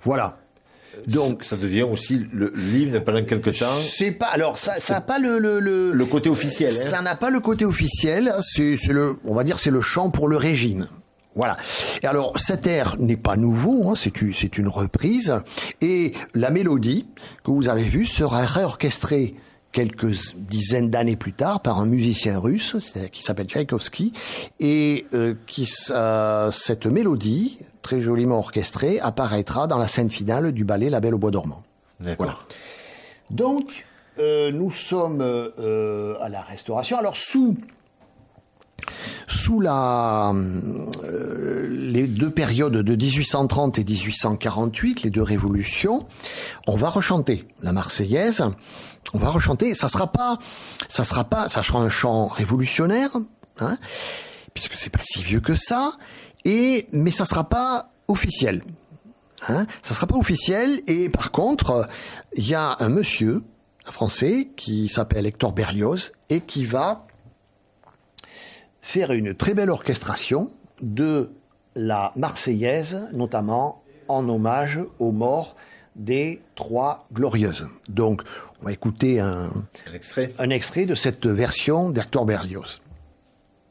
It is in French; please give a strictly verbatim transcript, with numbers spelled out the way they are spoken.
Voilà. Donc ça devient aussi le l'hymne pendant quelque temps. C'est pas alors ça ça n'a pas le le le, le côté officiel. Hein. Ça n'a pas le côté officiel. C'est c'est le on va dire c'est le chant pour le régime. Voilà. Et alors cet air n'est pas nouveau. Hein, c'est une c'est une reprise et la mélodie que vous avez vue sera réorchestrée quelques dizaines d'années plus tard par un musicien russe qui s'appelle Tchaïkovski et euh, qui euh, cette mélodie très joliment orchestrée apparaîtra dans la scène finale du ballet La Belle au bois dormant. D'accord. Voilà. Donc euh, nous sommes euh, à la Restauration. Alors sous sous la euh, les deux périodes de dix-huit cent trente et dix-huit cent quarante-huit, les deux révolutions, on va rechanter la Marseillaise. On va rechanter, ça sera pas, ça sera pas, ça sera un chant révolutionnaire, hein, puisque c'est pas si vieux que ça, et mais ça sera pas officiel, hein, ça sera pas officiel. Et par contre, il y a un monsieur, un Français, qui s'appelle Hector Berlioz et qui va faire une très belle orchestration de la Marseillaise, notamment en hommage aux morts des Trois Glorieuses. Donc, on va écouter un, un extrait, un extrait de cette version d'Hector Berlioz.